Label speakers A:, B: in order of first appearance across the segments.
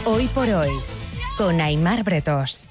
A: Hoy por hoy, con Aimar Bretós.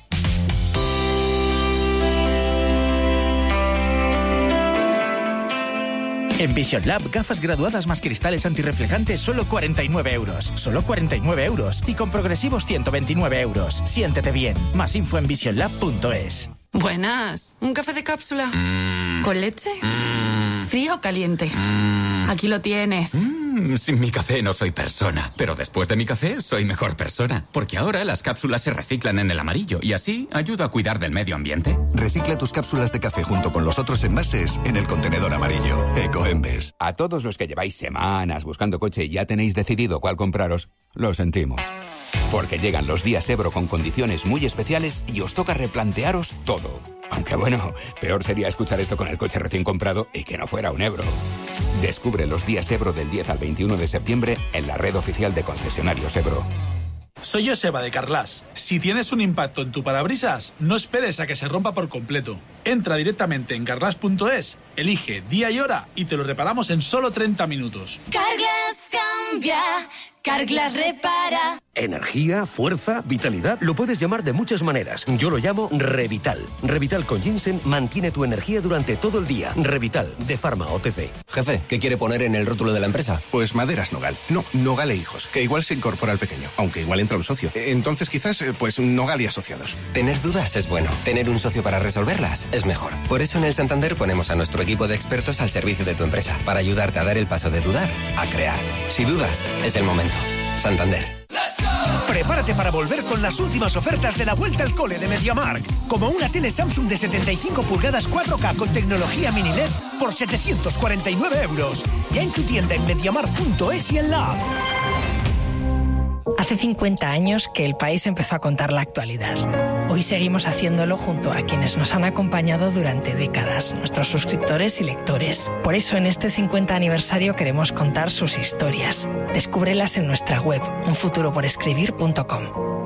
B: En Vision Lab, gafas graduadas más cristales antirreflejantes, solo 49 euros. Solo 49 euros. Y con progresivos 129 euros. Siéntete bien. Más info en visionlab.es.
C: Buenas. ¿Un café de cápsula? ¿Con leche? ¿Frío o caliente? Aquí lo tienes.
D: Sin mi café no soy persona, pero después de mi café soy mejor persona, porque ahora las cápsulas se reciclan en el amarillo y así ayuda a cuidar del medio ambiente.
E: Recicla tus cápsulas de café junto con los otros envases en el contenedor amarillo. Ecoembes.
F: A todos los que lleváis semanas buscando coche y ya tenéis decidido cuál compraros, lo sentimos. Porque llegan los días Ebro con condiciones muy especiales y os toca replantearos todo. Aunque bueno, peor sería escuchar esto con el coche recién comprado y que no fuera un Ebro. Descubre los días Ebro del 10 al 21 de septiembre en la red oficial de concesionarios Ebro.
G: Soy Joseba de Carglass. Si tienes un impacto en tu parabrisas, no esperes a que se rompa por completo. Entra directamente en carglass.es, elige día y hora y te lo reparamos en solo 30 minutos.
H: Carglass cambia, Carglass repara.
I: Energía, fuerza, vitalidad, lo puedes llamar de muchas maneras. Yo lo llamo Revital. Revital con ginseng mantiene tu energía durante todo el día. Revital, de Pharma OTC.
J: Jefe, ¿qué quiere poner en el rótulo de la empresa?
K: Pues Maderas Nogal. No, Nogal e Hijos, que igual se incorpora al pequeño, aunque igual entra un socio. Entonces quizás, pues Nogal y Asociados.
J: Tener dudas es bueno. Tener un socio para resolverlas es mejor. Por eso en el Santander ponemos a nuestro equipo de expertos al servicio de tu empresa, para ayudarte a dar el paso de dudar a crear. Si dudas, es el momento. Santander.
L: Prepárate para volver con las últimas ofertas de la vuelta al cole de MediaMarkt. Como una tele Samsung de 75 pulgadas 4K con tecnología mini LED por 749 euros. Ya en tu tienda en MediaMarkt.es y en la app.
M: Hace 50 años que el país empezó a contar la actualidad. Hoy seguimos haciéndolo junto a quienes nos han acompañado durante décadas, nuestros suscriptores y lectores. Por eso en este 50 aniversario queremos contar sus historias. Descúbrelas en nuestra web, unfuturoporescribir.com.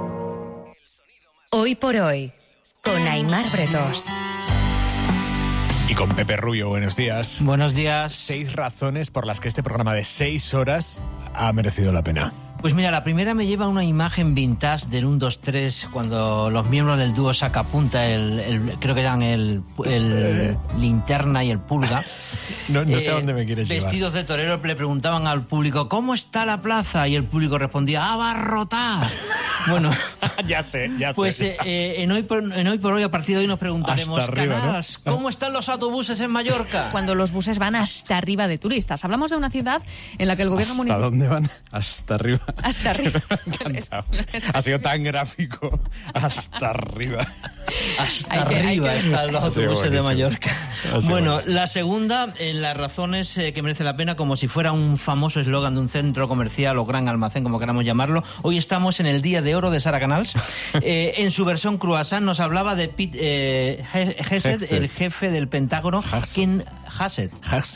A: Hoy por hoy, con Aimar Bretós.
N: Y con Pepe Rubio, buenos días.
O: Buenos días.
N: 6 razones por las que este programa de 6 horas ha merecido la pena.
O: Pues mira, la primera me lleva una imagen vintage del 1, 2, 3, cuando los miembros del dúo Sacapunta, creo que eran el Linterna y el Pulga.
N: No sé a dónde me quieres llevar.
O: Vestidos de torero le preguntaban al público, ¿cómo está la plaza? Y el público respondía, ¡abarrotada! Bueno,
N: ya sé.
O: Pues en hoy por hoy, a partir de hoy nos preguntaremos,
N: arriba,
O: Canals,
N: ¿no?
O: ¿cómo están los autobuses en Mallorca?
P: Cuando los buses van hasta arriba de turistas. Hablamos de una ciudad en la que el gobierno municipal...
N: ¿Hasta dónde van? Hasta arriba.
P: Hasta arriba.
N: Ha sido tan gráfico. Hasta arriba.
O: Hasta arriba están los autobuses de Mallorca. Bueno, la segunda, las razones que merece la pena, como si fuera un famoso eslogan de un centro comercial o gran almacén, como queramos llamarlo. Hoy estamos en el Día de Oro de Sara Canals. En su versión croissant nos hablaba de Pete Hegseth, el jefe del Pentágono. Hegseth.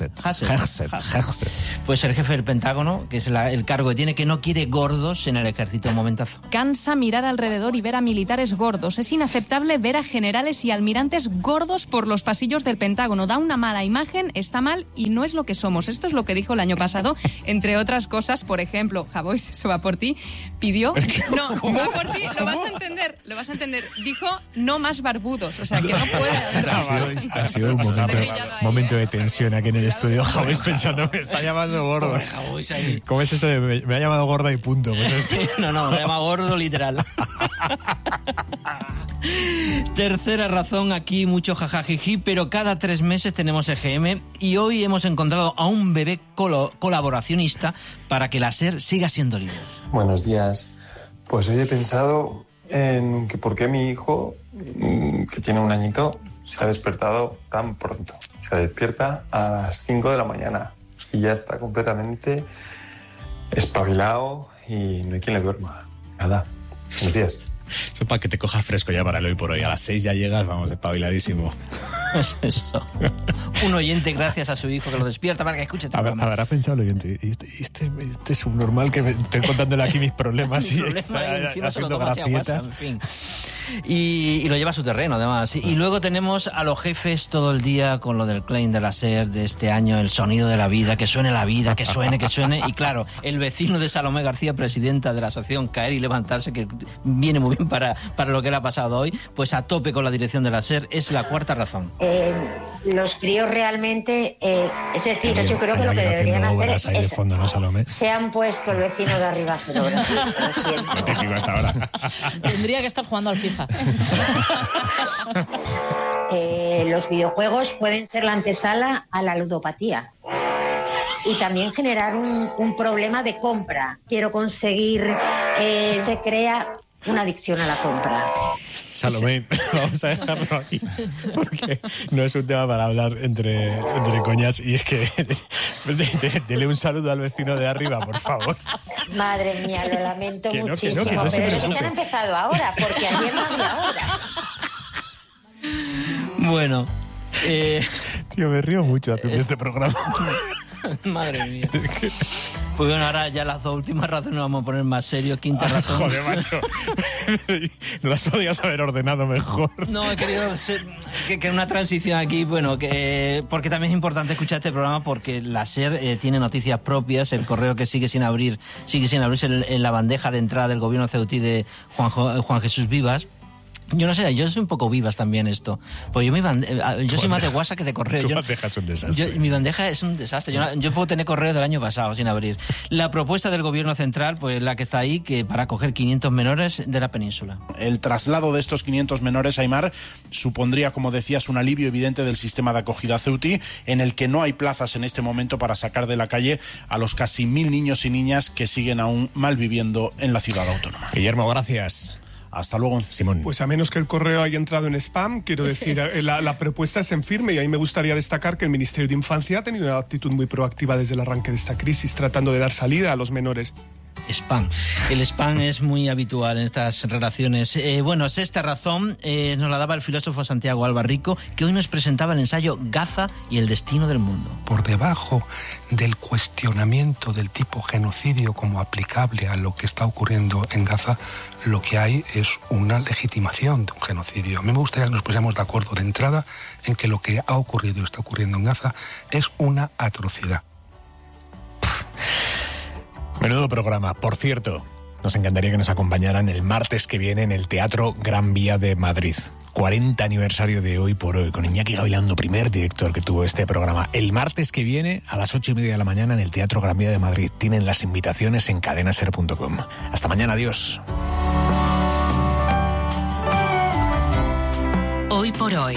O: Pues el jefe del Pentágono, que es el cargo que tiene, que no quiere gordos en el ejército. Un momentazo.
P: Cansa mirar alrededor y ver a militares gordos. Es inaceptable ver a generales y almirantes gordos por los pasillos del Pentágono. Da una mala imagen, está mal y no es lo que somos. Esto es lo que dijo el año pasado. Entre otras cosas, por ejemplo, Javois, eso va por ti, pidió... No, va por ti, lo vas a entender. Dijo, no más barbudos. O sea, que no puede haber...
N: Ha sido un momento de tensión aquí en el estudio. Javois pensando, me está llamando gordo. ¿Cómo es esto de me ha llamado gorda y punto? Pues
O: No, me llama gordo literal. Tercera razón, aquí mucho jajajiji, pero cada 3 meses tenemos EGM y hoy hemos encontrado a un bebé colaboracionista para que la SER siga siendo líder.
Q: Buenos días. Pues hoy he pensado en que por qué mi hijo, que tiene 1 añito, se ha despertado tan pronto. Se despierta a las 5 de la mañana y ya está completamente espabilado y no hay quien le duerma. Nada. Buenos días.
N: Eso para que te cojas fresco ya para el hoy por hoy. A las 6 ya llegas, vamos, espabiladísimo.
O: Es eso. Un oyente, gracias a su hijo, que lo despierta para que escuche tu programa.
N: Habrá pensado el oyente, este es un normal que me estoy contándole aquí mis problemas y
O: problema,
N: está
O: y encima
N: haciendo
O: se lo toma
N: gracietas.
O: en fin. Y lo lleva a su terreno, además. Y luego tenemos a los jefes todo el día con lo del claim de la SER de este año, el sonido de la vida, que suene la vida, que suene. Y claro, el vecino de Salomé García, presidenta de la asociación Caer y Levantarse, que viene muy bien para lo que le ha pasado hoy, pues a tope con la dirección de la SER, es la cuarta razón.
R: Los críos realmente, es decir, yo creo que lo que deberían hacer es...
N: Fondo, ¿no, Salomé?
R: Se han puesto el vecino de arriba a hacer obras. Lo siento.
N: No te digo hasta ahora.
S: Tendría que estar jugando al FIFA.
R: Los videojuegos pueden ser la antesala a la ludopatía. Y también generar un problema de compra. Quiero conseguir... se crea una adicción a la compra.
N: Salomé, vamos a dejarlo aquí, porque no es un tema para hablar entre coñas, y es que dele un saludo al vecino de arriba, por favor.
R: Madre mía, lo lamento muchísimo,
N: que no
R: pero es que han empezado ahora, porque ayer no había horas.
O: Bueno,
N: tío, me río mucho haciendo este programa.
O: Madre mía. Pues bueno, ahora ya las dos últimas razones vamos a poner más serio. Quinta razón.
N: Joder, macho. No las podías haber ordenado mejor.
O: No, he querido que una transición aquí, bueno, porque también es importante escuchar este programa, porque la SER tiene noticias propias, el correo que sigue sin abrirse en la bandeja de entrada del gobierno ceutí de Juan Jesús Vivas. Yo no sé, yo soy un poco Vivas también esto. Pues yo soy más de WhatsApp que de correo.
N: Tu bandeja es un desastre.
O: Mi bandeja es un desastre. Yo puedo tener correo del año pasado sin abrir. La propuesta del gobierno central, pues la que está ahí, que para acoger 500 menores de la península.
T: El traslado de estos 500 menores, Aimar, supondría, como decías, un alivio evidente del sistema de acogida ceutí, en el que no hay plazas en este momento para sacar de la calle a los casi 1.000 niños y niñas que siguen aún malviviendo en la ciudad autónoma.
N: Guillermo, gracias.
T: Hasta luego.
N: Simón.
U: Pues a menos que el correo haya entrado en spam, quiero decir, la propuesta es en firme, y a mí me gustaría destacar que el Ministerio de Infancia ha tenido una actitud muy proactiva desde el arranque de esta crisis, tratando de dar salida a los menores.
O: Spam. El spam es muy habitual en estas relaciones. Bueno, sexta razón nos la daba el filósofo Santiago Albarrico, que hoy nos presentaba el ensayo Gaza y el destino del mundo.
V: Por debajo del cuestionamiento del tipo genocidio como aplicable a lo que está ocurriendo en Gaza, lo que hay es una legitimación de un genocidio. A mí me gustaría que nos pusiéramos de acuerdo de entrada en que lo que ha ocurrido y está ocurriendo en Gaza es una atrocidad.
N: Menudo programa. Por cierto, nos encantaría que nos acompañaran el martes que viene en el Teatro Gran Vía de Madrid. 40 aniversario de Hoy por Hoy, con Iñaki Gavilando, primer director que tuvo este programa. El martes que viene a las 8:30 de la mañana en el Teatro Gran Vía de Madrid. Tienen las invitaciones en cadenaser.com. Hasta mañana, adiós.
A: Hoy por Hoy,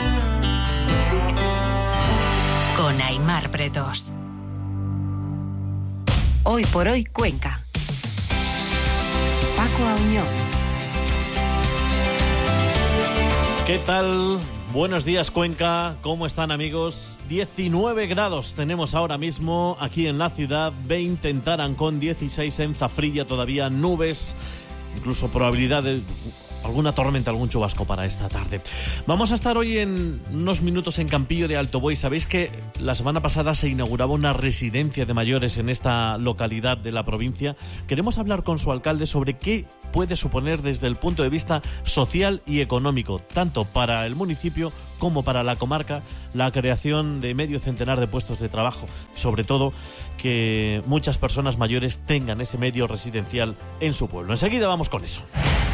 A: con Aimar Bretos. Hoy por Hoy, Cuenca. Paco Auñón.
W: ¿Qué tal? Buenos días, Cuenca. ¿Cómo están, amigos? 19 grados tenemos ahora mismo aquí en la ciudad, 20 en Tarancón, 16 en Zafrilla, todavía nubes, incluso probabilidad de alguna tormenta, algún chubasco para esta tarde. Vamos a estar hoy en unos minutos en Campillo de Alto Buey. Sabéis que la semana pasada se inauguraba una residencia de mayores en esta localidad de la provincia. Queremos hablar con su alcalde sobre qué puede suponer desde el punto de vista social y económico, tanto para el municipio como para la comarca, la creación de medio centenar de puestos de trabajo. Sobre todo, que muchas personas mayores tengan ese medio residencial en su pueblo. Enseguida vamos con eso.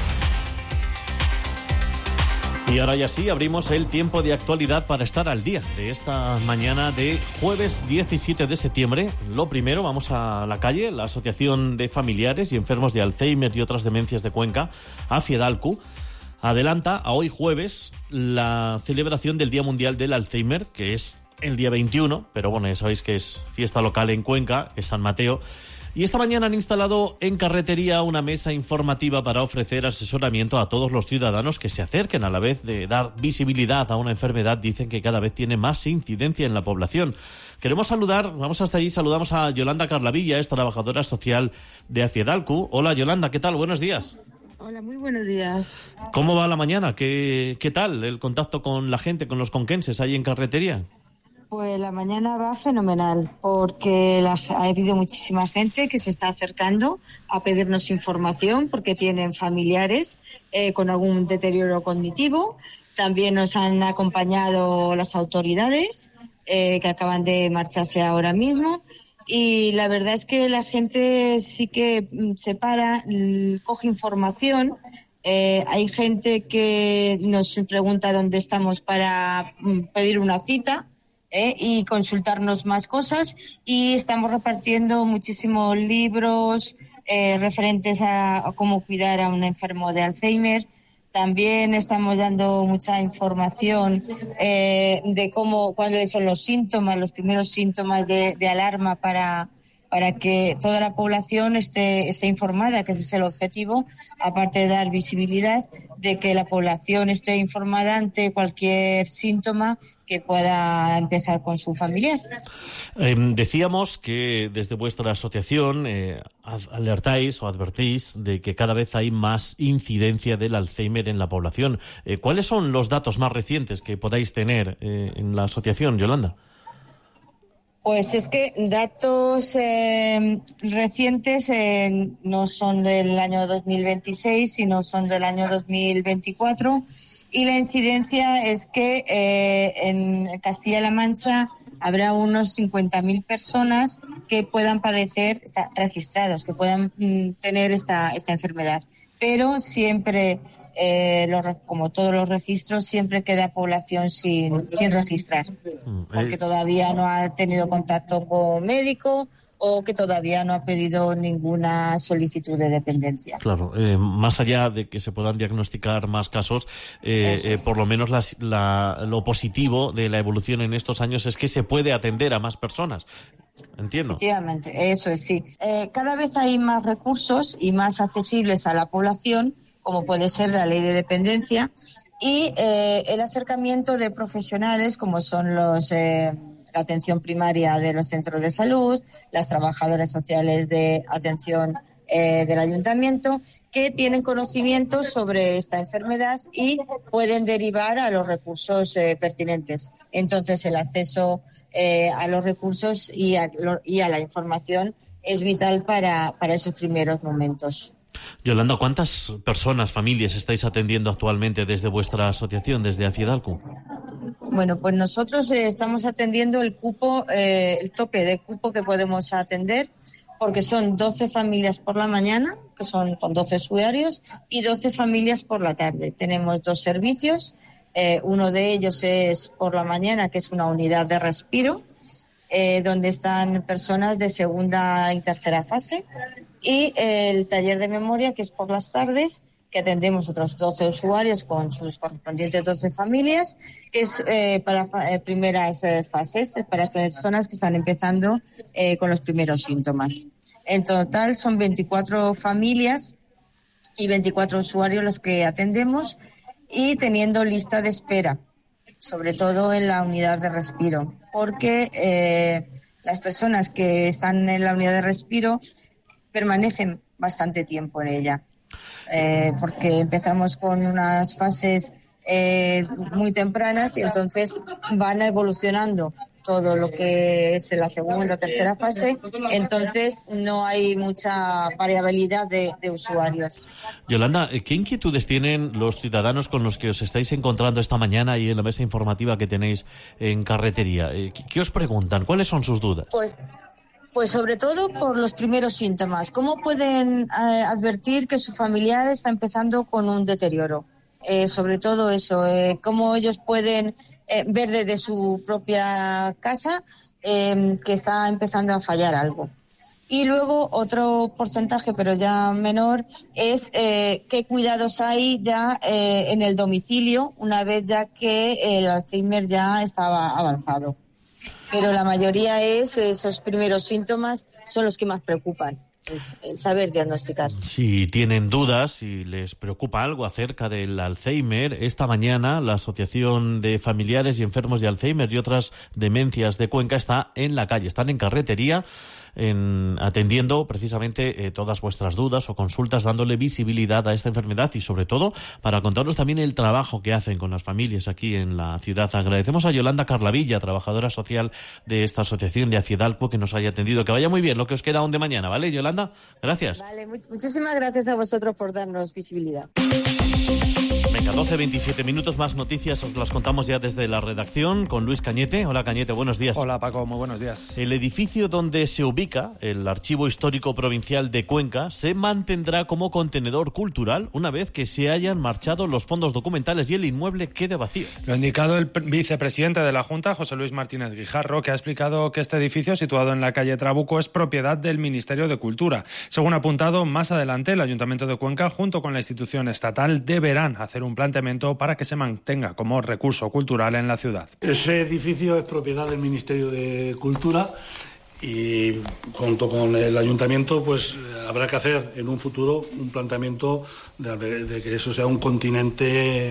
W: Y ahora ya sí, abrimos el tiempo de actualidad para estar al día de esta mañana de jueves 17 de septiembre. Lo primero, vamos a la calle. La Asociación de Familiares y Enfermos de Alzheimer y otras demencias de Cuenca, AFIEDALCU, adelanta a hoy jueves la celebración del Día Mundial del Alzheimer, que es el día 21, pero bueno, ya sabéis que es fiesta local en Cuenca, es San Mateo. Y esta mañana han instalado en Carretería una mesa informativa para ofrecer asesoramiento a todos los ciudadanos que se acerquen. A la vez de dar visibilidad a una enfermedad, dicen que cada vez tiene más incidencia en la población. Queremos saludar, vamos hasta allí, saludamos a Yolanda Carlavilla, es trabajadora social de AFIEDALCU. Hola Yolanda, ¿qué tal? Buenos días.
X: Hola, muy buenos días.
W: ¿Cómo va la mañana? ¿Qué tal el contacto con la gente, con los conquenses ahí en Carretería?
X: Pues la mañana va fenomenal, porque ha habido muchísima gente que se está acercando a pedirnos información porque tienen familiares con algún deterioro cognitivo. También nos han acompañado las autoridades que acaban de marcharse ahora mismo. Y la verdad es que la gente sí que se para, coge información. Hay gente que nos pregunta dónde estamos para pedir una cita. Y consultarnos más cosas, y estamos repartiendo muchísimos libros referentes a cómo cuidar a un enfermo de Alzheimer. También estamos dando mucha información de cuáles son los síntomas, los primeros síntomas de alarma para que toda la población esté informada, que ese es el objetivo, aparte de dar visibilidad, de que la población esté informada ante cualquier síntoma que pueda empezar con su familiar.
W: Decíamos que desde vuestra asociación alertáis o advertís de que cada vez hay más incidencia del Alzheimer en la población. ¿Cuáles son los datos más recientes que podáis tener en la asociación, Yolanda?
X: Pues es que datos recientes no son del año 2026, sino son del año 2024. Y la incidencia es que en Castilla-La Mancha habrá unos 50.000 personas que puedan padecer, registrados, que puedan tener esta enfermedad. Pero siempre, como todos los registros, siempre queda población sin registrar, porque todavía no ha tenido contacto con médico o que todavía no ha pedido ninguna solicitud de dependencia.
W: Claro, más allá de que se puedan diagnosticar más casos, por lo menos lo positivo de la evolución en estos años es que se puede atender a más personas. Entiendo.
X: Efectivamente, eso es, sí. Cada vez hay más recursos y más accesibles a la población, como puede ser la ley de dependencia, y el acercamiento de profesionales como son la atención primaria de los centros de salud, las trabajadoras sociales de atención del ayuntamiento, que tienen conocimiento sobre esta enfermedad y pueden derivar a los recursos pertinentes. Entonces, el acceso a los recursos y a la información es vital para esos primeros momentos.
W: Yolanda, ¿cuántas personas, familias estáis atendiendo actualmente desde vuestra asociación, desde Afiedalco?
X: Bueno, pues nosotros estamos atendiendo el tope de cupo que podemos atender, porque son 12 familias por la mañana, que son con 12 usuarios, y 12 familias por la tarde. Tenemos 2 servicios, uno de ellos es por la mañana, que es una unidad de respiro, donde están personas de segunda y tercera fase, y el taller de memoria, que es por las tardes, que atendemos otros 12 usuarios con sus correspondientes 12 familias, que es para primeras fases, para personas que están empezando con los primeros síntomas. En total son 24 familias y 24 usuarios los que atendemos, y teniendo lista de espera, sobre todo en la unidad de respiro, porque las personas que están en la unidad de respiro permanecen bastante tiempo en ella. Porque empezamos con unas fases muy tempranas y entonces van evolucionando todo lo que es la segunda o tercera fase, entonces no hay mucha variabilidad de usuarios.
W: Yolanda, ¿qué inquietudes tienen los ciudadanos con los que os estáis encontrando esta mañana y en la mesa informativa que tenéis en Carretería? ¿Qué os preguntan? ¿Cuáles son sus dudas?
X: Pues sobre todo por los primeros síntomas. ¿Cómo pueden advertir que su familiar está empezando con un deterioro? Sobre todo eso, cómo ellos pueden ver desde su propia casa que está empezando a fallar algo. Y luego otro porcentaje, pero ya menor, es qué cuidados hay ya en el domicilio una vez ya que el Alzheimer ya estaba avanzado. Pero la mayoría esos primeros síntomas son los que más preocupan, es el saber diagnosticar.
W: Si tienen dudas, si les preocupa algo acerca del Alzheimer, esta mañana la Asociación de Familiares y Enfermos de Alzheimer y otras demencias de Cuenca está en la calle, están en Carretería, atendiendo precisamente todas vuestras dudas o consultas, dándole visibilidad a esta enfermedad y sobre todo para contarnos también el trabajo que hacen con las familias aquí en la ciudad. Agradecemos a Yolanda Carlavilla, trabajadora social de esta asociación de Afiedalco, que nos haya atendido. Que vaya muy bien lo que os queda aún de mañana, ¿vale, Yolanda? Gracias.
X: Vale, muchísimas gracias a vosotros por darnos visibilidad.
W: Venga, 12:27 minutos, más noticias os las contamos ya desde la redacción con Luis Cañete. Hola, Cañete, buenos días.
B: Hola, Paco, muy buenos días.
W: El edificio donde se ubica el Archivo Histórico Provincial de Cuenca se mantendrá como contenedor cultural una vez que se hayan marchado los fondos documentales y el inmueble quede vacío.
B: Lo ha indicado el vicepresidente de la Junta, José Luis Martínez Guijarro, que ha explicado que este edificio, situado en la calle Trabuco, es propiedad del Ministerio de Cultura. Según ha apuntado, más adelante el Ayuntamiento de Cuenca, junto con la institución estatal, deberán hacer un planteamiento para que se mantenga como recurso cultural en la ciudad.
C: Ese edificio es propiedad del Ministerio de Cultura y junto con el Ayuntamiento pues habrá que hacer en un futuro un planteamiento de que eso sea un continente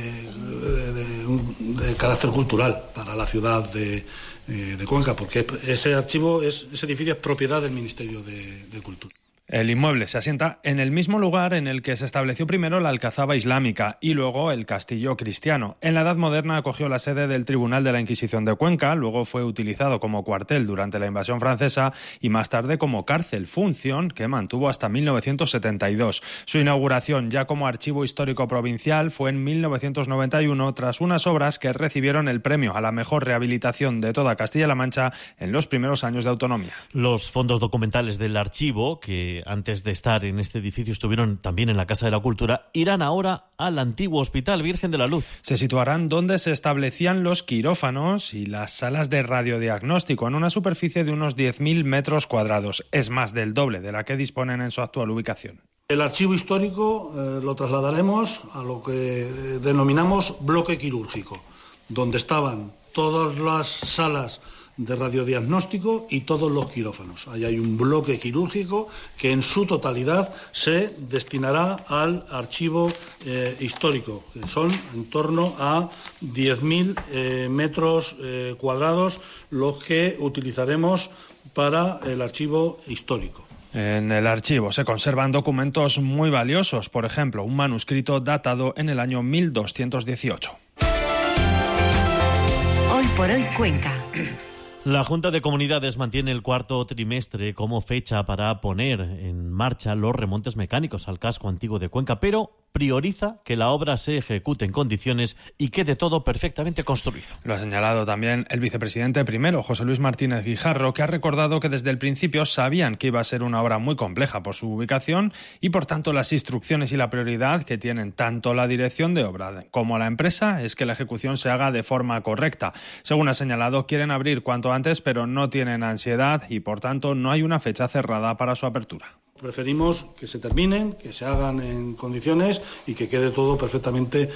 C: de carácter cultural para la ciudad de Cuenca, porque ese edificio es propiedad del Ministerio de Cultura.
B: El inmueble se asienta en el mismo lugar en el que se estableció primero la Alcazaba Islámica y luego el Castillo Cristiano. En la Edad Moderna acogió la sede del Tribunal de la Inquisición de Cuenca, luego fue utilizado como cuartel durante la invasión francesa y más tarde como cárcel, función que mantuvo hasta 1972. Su inauguración ya como Archivo Histórico Provincial fue en 1991 tras unas obras que recibieron el premio a la mejor rehabilitación de toda Castilla-La Mancha en los primeros años de autonomía.
W: Los fondos documentales del archivo, que antes de estar en este edificio estuvieron también en la Casa de la Cultura, irán ahora al antiguo Hospital Virgen de la Luz.
B: Se situarán donde se establecían los quirófanos y las salas de radiodiagnóstico en una superficie de unos 10.000 metros cuadrados. Es más del doble de la que disponen en su actual ubicación.
C: El archivo histórico lo trasladaremos a lo que denominamos bloque quirúrgico, donde estaban todas las salas de radiodiagnóstico y todos los quirófanos. Ahí hay un bloque quirúrgico que en su totalidad se destinará al archivo histórico, que son en torno a 10.000 metros cuadrados los que utilizaremos para el archivo histórico.
B: En el archivo se conservan documentos muy valiosos, por ejemplo, un manuscrito datado en el año 1218.
A: Hoy por hoy Cuenca.
W: La Junta de Comunidades mantiene el cuarto trimestre como fecha para poner en marcha los remontes mecánicos al casco antiguo de Cuenca, pero prioriza que la obra se ejecute en condiciones y quede todo perfectamente construido.
B: Lo ha señalado también el vicepresidente primero, José Luis Martínez Guijarro, que ha recordado que desde el principio sabían que iba a ser una obra muy compleja por su ubicación y, por tanto, las instrucciones y la prioridad que tienen tanto la dirección de obra como la empresa es que la ejecución se haga de forma correcta. Según ha señalado, quieren abrir cuanto antes, pero no tienen ansiedad y, por tanto, no hay una fecha cerrada para su apertura.
C: Preferimos que se terminen, que se hagan en condiciones y que quede todo perfectamente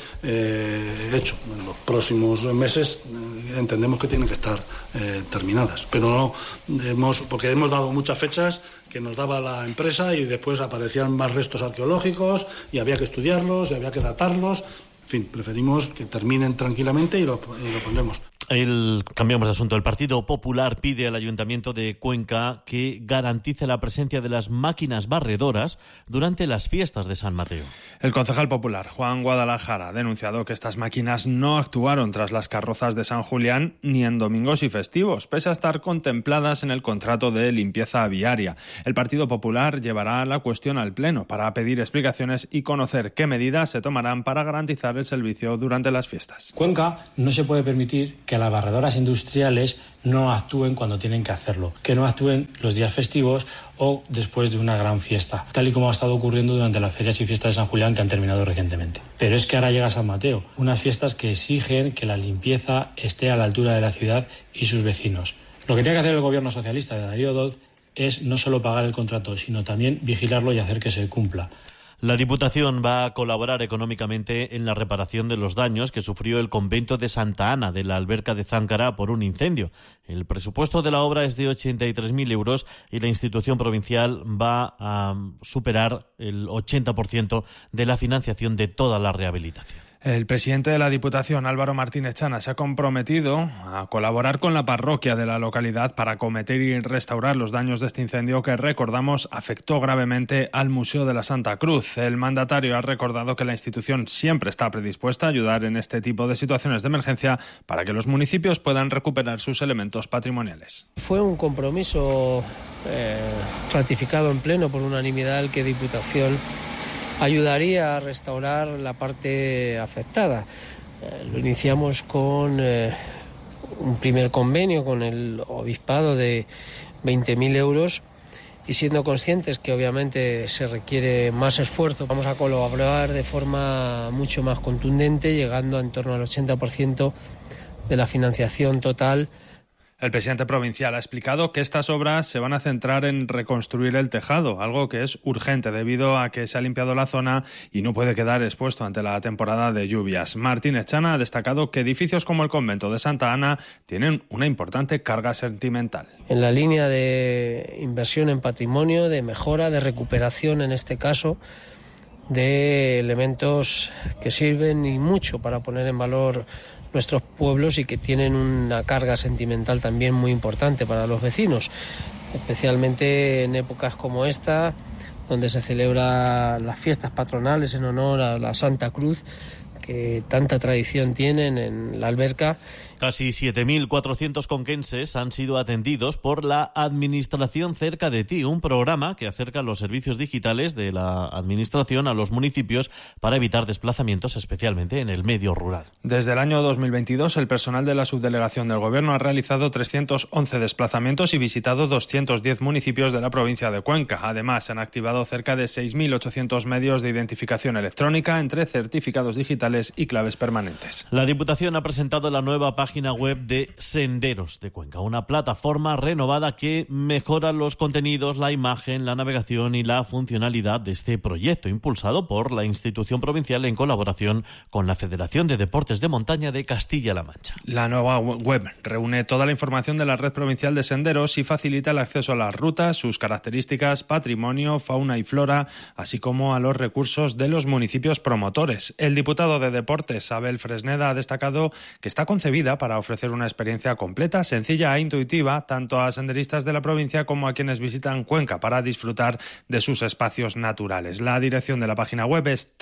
C: hecho. En los próximos meses entendemos que tienen que estar terminadas, pero no porque hemos dado muchas fechas que nos daba la empresa y después aparecían más restos arqueológicos y había que estudiarlos y había que datarlos. En fin, preferimos que terminen tranquilamente y lo pondremos.
W: Cambiamos de asunto. El Partido Popular pide al Ayuntamiento de Cuenca que garantice la presencia de las máquinas barredoras durante las fiestas de San Mateo.
B: El concejal popular, Juan Guadalajara, ha denunciado que estas máquinas no actuaron tras las carrozas de San Julián ni en domingos y festivos, pese a estar contempladas en el contrato de limpieza viaria. El Partido Popular llevará la cuestión al Pleno para pedir explicaciones y conocer qué medidas se tomarán para garantizar el servicio durante las fiestas.
D: Cuenca no se puede permitir que las barredoras industriales no actúen cuando tienen que hacerlo, que no actúen los días festivos o después de una gran fiesta, tal y como ha estado ocurriendo durante las ferias y fiestas de San Julián que han terminado recientemente. Pero es que ahora llega San Mateo, unas fiestas que exigen que la limpieza esté a la altura de la ciudad y sus vecinos. Lo que tiene que hacer el gobierno socialista de Darío Doz es no solo pagar el contrato, sino también vigilarlo y hacer que se cumpla.
W: La Diputación va a colaborar económicamente en la reparación de los daños que sufrió el convento de Santa Ana de la Alberca de Záncara por un incendio. El presupuesto de la obra es de 83.000 euros y la institución provincial va a superar el 80% de la financiación de toda la rehabilitación.
B: El presidente de la Diputación, Álvaro Martínez Chana, se ha comprometido a colaborar con la parroquia de la localidad para acometer y restaurar los daños de este incendio que, recordamos, afectó gravemente al Museo de la Santa Cruz. El mandatario ha recordado que la institución siempre está predispuesta a ayudar en este tipo de situaciones de emergencia para que los municipios puedan recuperar sus elementos patrimoniales.
E: Fue un compromiso ratificado en pleno por unanimidad el que Diputación ayudaría a restaurar la parte afectada. Lo iniciamos con un primer convenio con el obispado de 20.000 euros y siendo conscientes que obviamente se requiere más esfuerzo, vamos a colaborar de forma mucho más contundente, llegando a en torno al 80% de la financiación total.
B: El presidente provincial ha explicado que estas obras se van a centrar en reconstruir el tejado, algo que es urgente debido a que se ha limpiado la zona y no puede quedar expuesto ante la temporada de lluvias. Martínez Chana ha destacado que edificios como el convento de Santa Ana tienen una importante carga sentimental.
E: En la línea de inversión en patrimonio, de mejora, de recuperación en este caso, de elementos que sirven y mucho para poner en valor nuestros pueblos y que tienen una carga sentimental también muy importante para los vecinos, especialmente en épocas como esta, donde se celebran las fiestas patronales en honor a la Santa Cruz, que tanta tradición tienen en la Alberca.
W: Casi 7.400 conquenses han sido atendidos por la Administración Cerca de Ti, un programa que acerca los servicios digitales de la Administración a los municipios para evitar desplazamientos, especialmente en el medio rural.
B: Desde el año 2022, el personal de la subdelegación del Gobierno ha realizado 311 desplazamientos y visitado 210 municipios de la provincia de Cuenca. Además, se han activado cerca de 6.800 medios de identificación electrónica entre certificados digitales y claves permanentes.
W: La Diputación ha presentado la nueva página web de Senderos de Cuenca, una plataforma renovada que mejora los contenidos, la imagen, la navegación y la funcionalidad de este proyecto, impulsado por la institución provincial en colaboración con la Federación de Deportes de Montaña de Castilla-La Mancha.
B: La nueva web reúne toda la información de la red provincial de senderos y facilita el acceso a las rutas, sus características, patrimonio, fauna y flora, así como a los recursos de los municipios promotores. El diputado de Deportes, Abel Fresneda, ha destacado que está concebida para ofrecer una experiencia completa, sencilla e intuitiva, tanto a senderistas de la provincia como a quienes visitan Cuenca para disfrutar de sus espacios naturales. La dirección de la página web es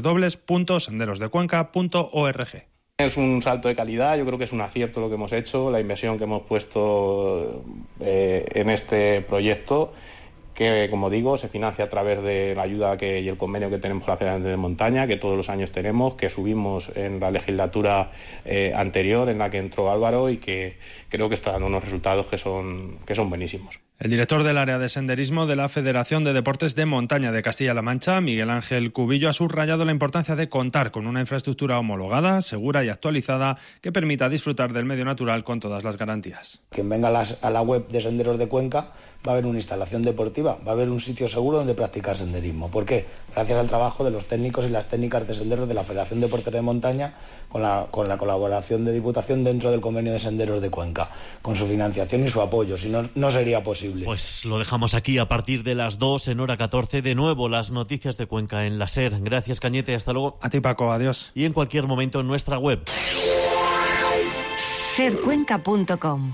B: www.senderosdecuenca.org.
F: Es un salto de calidad, yo creo que es un acierto lo que hemos hecho, la inversión que hemos puesto en este proyecto, que, como digo, se financia a través de la ayuda y el convenio que tenemos con la Federación de Montaña, que todos los años tenemos, que subimos en la legislatura anterior en la que entró Álvaro y que creo que está dando unos resultados que son buenísimos.
B: El director del área de senderismo de la Federación de Deportes de Montaña de Castilla-La Mancha, Miguel Ángel Cubillo, ha subrayado la importancia de contar con una infraestructura homologada, segura y actualizada que permita disfrutar del medio natural con todas las garantías.
G: Quien venga a la web de Senderos de Cuenca va a haber una instalación deportiva, va a haber un sitio seguro donde practicar senderismo. ¿Por qué? Gracias al trabajo de los técnicos y las técnicas de senderos de la Federación de Deportes de Montaña con la colaboración de Diputación dentro del convenio de Senderos de Cuenca, con su financiación y su apoyo, si no, no sería posible.
W: Pues lo dejamos aquí a partir de las 2 en hora 14. De nuevo las noticias de Cuenca en la SER. Gracias, Cañete, hasta luego.
B: A ti, Paco, adiós.
W: Y en cualquier momento en nuestra web.
A: sercuenca.com.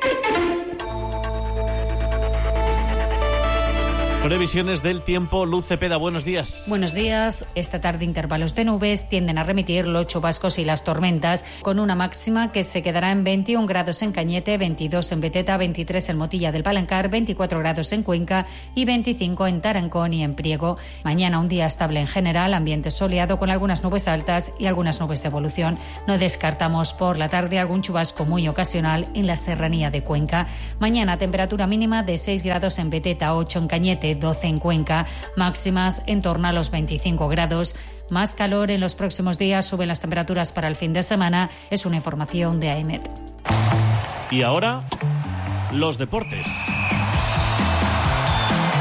W: Previsiones del tiempo. Luz Cepeda, buenos días.
H: Buenos días. Esta tarde intervalos de nubes tienden a remitir los chubascos y las tormentas, con una máxima que se quedará en 21 grados en Cañete, 22 en Beteta, 23 en Motilla del Palancar, 24 grados en Cuenca y 25 en Tarancón y en Priego. Mañana un día estable en general, ambiente soleado con algunas nubes altas y algunas nubes de evolución. No descartamos por la tarde algún chubasco muy ocasional en la serranía de Cuenca. Mañana temperatura mínima de 6 grados en Beteta, 8 en Cañete, 12 en Cuenca, máximas en torno a los 25 grados. Más calor en los próximos días, suben las temperaturas para el fin de semana. Es una información de AEMET.
W: Y ahora, los deportes.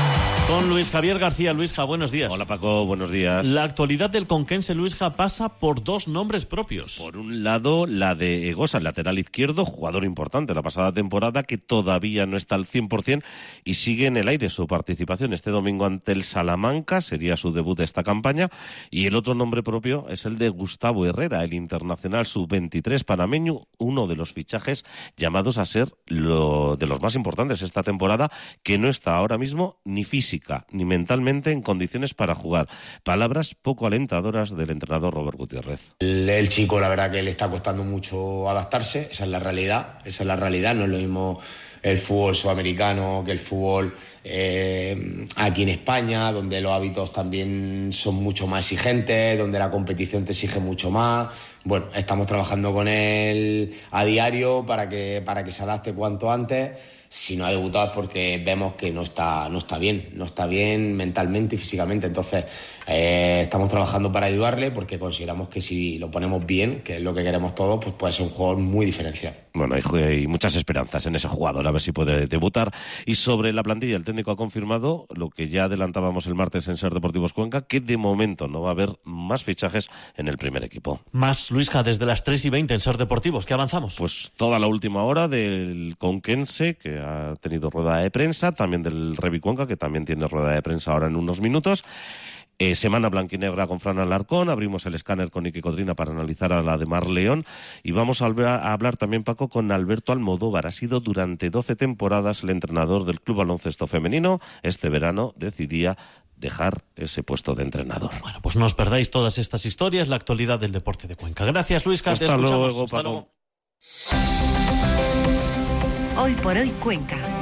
W: Con Luis Javier García. Luisja, buenos días.
I: Hola Paco, buenos días.
W: La actualidad del conquense, Luisja, pasa por dos nombres propios.
I: Por un lado, la de Egosa, el lateral izquierdo, jugador importante la pasada temporada, que todavía no está al 100% y sigue en el aire su participación este domingo ante el Salamanca, sería su debut de esta campaña. Y el otro nombre propio es el de Gustavo Herrera, el internacional sub-23 panameño, uno de los fichajes llamados a ser de los más importantes esta temporada, que no está ahora mismo ni física ni mentalmente en condiciones para jugar. Palabras poco alentadoras del entrenador Robert Gutiérrez.
J: El chico, la verdad que le está costando mucho adaptarse, esa es la realidad, no es lo mismo el fútbol sudamericano que el fútbol aquí en España, donde los hábitos también son mucho más exigentes, donde la competición te exige mucho más. Bueno, estamos trabajando con él a diario para que se adapte cuanto antes. Si no ha debutado es porque vemos que no está bien mentalmente y físicamente. Entonces estamos trabajando para ayudarle, porque consideramos que si lo ponemos bien, que es lo que queremos todos, pues puede ser un jugador muy diferencial.
I: Bueno, hay muchas esperanzas en ese jugador, a ver si puede debutar. Y sobre la plantilla, el técnico ha confirmado lo que ya adelantábamos el martes en Ser Deportivos Cuenca, que de momento no va a haber más fichajes en el primer equipo.
W: Más, Luisja, desde las 3:20 en Ser Deportivos. ¿Qué avanzamos?
I: Pues toda la última hora del conquense, que ha tenido rueda de prensa, también del Revi Cuenca, que también tiene rueda de prensa ahora en unos minutos. Semana blanquinegra con Fran Alarcón, abrimos el escáner con Iker Codrina para analizar a la de Mar León y vamos a hablar también, Paco, con Alberto Almodóvar. Ha sido durante 12 temporadas el entrenador del Club Baloncesto Femenino. Este verano decidía dejar ese puesto de entrenador.
W: Bueno, pues no os perdáis todas estas historias, la actualidad del deporte de Cuenca. Gracias, Luis, te escuchamos.
I: Hasta luego, Paco.
A: Hoy por hoy Cuenca.